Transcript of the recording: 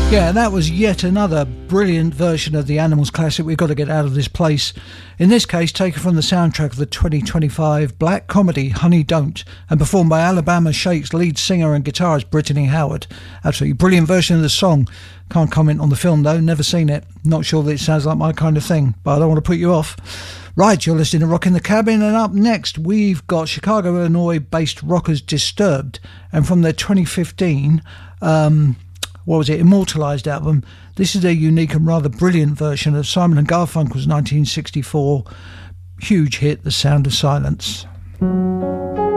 Yeah, that was yet another brilliant version of the Animals classic, We've Got to Get Out of This Place. In this case, taken from the soundtrack of the 2025 black comedy Honey Don't, and performed by Alabama Shakes lead singer and guitarist Brittany Howard. Absolutely brilliant version of the song. Can't comment on the film though, never seen it. Not sure that it sounds like my kind of thing, but I don't want to put you off. Right, you're listening to Rock in the Cabin, and up next we've got Chicago, Illinois-based rockers Disturbed, and from their 2015... Immortalised album. This is their unique and rather brilliant version of Simon & Garfunkel's 1964 huge hit, The Sound of Silence.